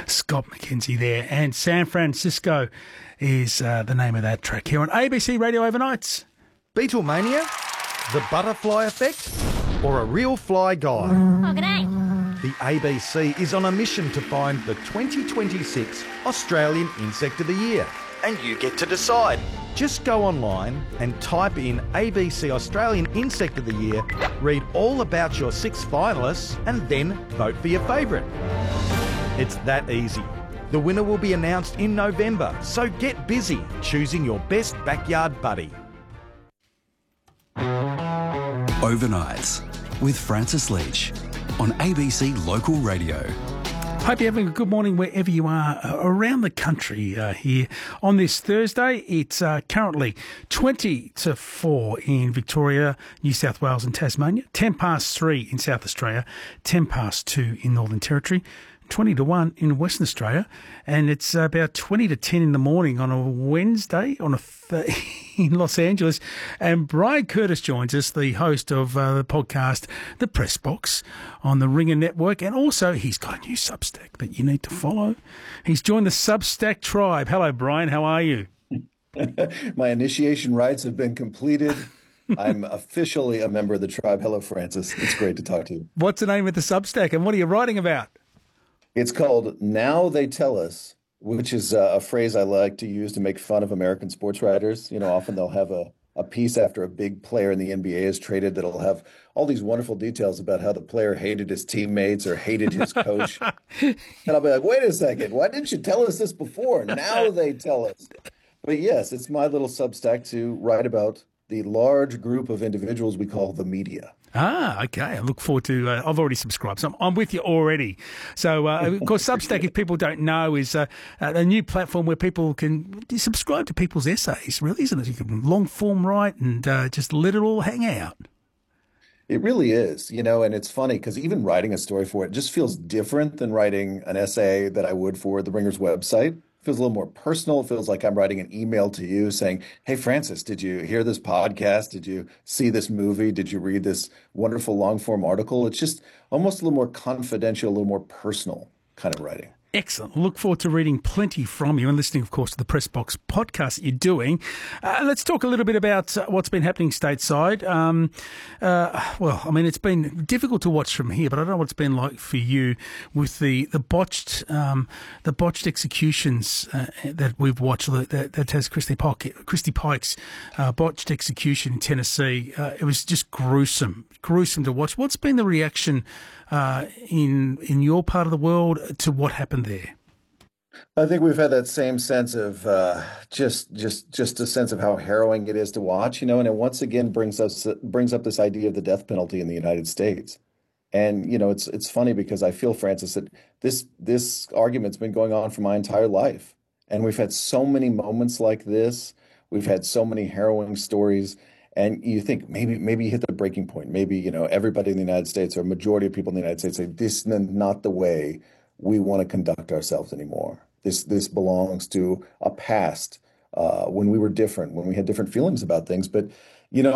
Scott McKenzie there. And San Francisco is the name of that track here on ABC Radio Overnights. Beatlemania, the butterfly effect, or a real fly guy? Oh, g'day. The ABC is on a mission to find the 2026 Australian Insect of the Year. And you get to decide. Just go online and type in ABC Australian Insect of the Year, read all about your 6 finalists, and then vote for your favourite. It's that easy. The winner will be announced in November, so get busy choosing your best backyard buddy. Overnights with Francis Leach on ABC Local Radio. Hope you're having a good morning wherever you are around the country here on this Thursday. It's currently 20 to 4 in Victoria, New South Wales and Tasmania, 10 past 3 in South Australia, 10 past 2 in Northern Territory, 20 to 1 in Western Australia, and it's about 20 to 10 in the morning on a Wednesday in Los Angeles. And Brian Curtis joins us, the host of the podcast The Press Box on the Ringer Network, and also he's got a new Substack that you need to follow. He's joined the Substack tribe. Hello, Brian. How are you? My initiation rites have been completed. I'm officially a member of the tribe. Hello, Francis. It's great to talk to you. What's the name of the Substack, and what are you writing about? It's called Now They Tell Us, which is a phrase I like to use to make fun of American sports writers. You know, often they'll have a piece after a big player in the NBA is traded that'll have all these wonderful details about how the player hated his teammates or hated his coach. And I'll be like, wait a second, why didn't you tell us this before? Now they tell us. But yes, it's my little Substack to write about the large group of individuals we call the media. Ah, okay. I look forward to. I've already subscribed, so I'm with you already. So, of course, Substack, if people don't know, is a new platform where people can subscribe to people's essays. Really, isn't it? You can long form write and just let it all hang out. It really is, you know, and it's funny because even writing a story for it just feels different than writing an essay that I would for the Ringer's website. It feels a little more personal. It feels like I'm writing an email to you saying, hey, Francis, did you hear this podcast? Did you see this movie? Did you read this wonderful long form article? It's just almost a little more confidential, a little more personal kind of writing. Excellent. Look forward to reading plenty from you and listening, of course, to the Press Box podcast that you're doing. Let's talk a little bit about what's been happening stateside. Well, I mean, it's been difficult to watch from here, but I don't know what it's been like for you with the botched executions that we've watched. That has Christy Pike's botched execution in Tennessee. It was just gruesome to watch. What's been the reaction in your part of the world to what happened there? I think we've had that same sense of just a sense of how harrowing it is to watch, you know, and it once again brings up this idea of the death penalty in the United States. And, you know, it's funny because I feel, Francis, that this argument's been going on for my entire life. And we've had so many moments like this. We've had so many harrowing stories. And you think maybe you hit the breaking point. Maybe, you know, everybody in the United States or a majority of people in the United States say this is not the way we want to conduct ourselves anymore. This belongs to a past when we were different, when we had different feelings about things. But